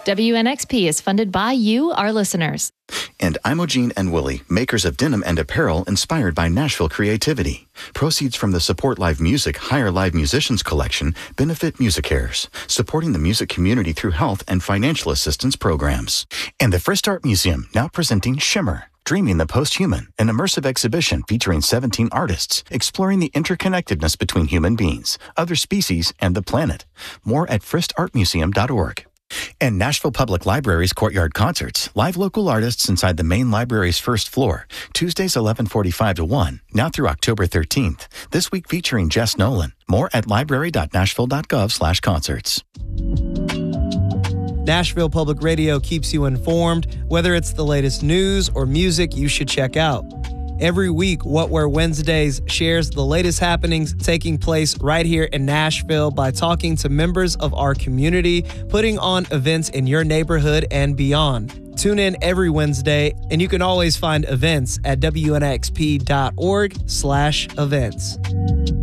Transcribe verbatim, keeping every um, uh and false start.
W N X P is funded by you, our listeners. And Imogene and Willie, makers of denim and apparel inspired by Nashville creativity. Proceeds from the Support Live Music Hire Live Musicians collection benefit MusiCares, supporting the music community through health and financial assistance programs. And the Frist Art Museum, now presenting Shimmer, Dreaming the Posthuman, an immersive exhibition featuring seventeen artists exploring the interconnectedness between human beings, other species, and the planet. More at frist art museum dot org. And Nashville Public Library's Courtyard Concerts, live local artists inside the main library's first floor, Tuesdays eleven forty-five to one, now through October thirteenth. This week featuring Jess Nolan. More at library dot nashville dot gov slash concerts. Nashville Public Radio keeps you informed, whether it's the latest news or music you should check out. Every week, What Where Wednesdays shares the latest happenings taking place right here in Nashville by talking to members of our community, putting on events in your neighborhood and beyond. Tune in every Wednesday, and you can always find events at W N X P dot org slash events.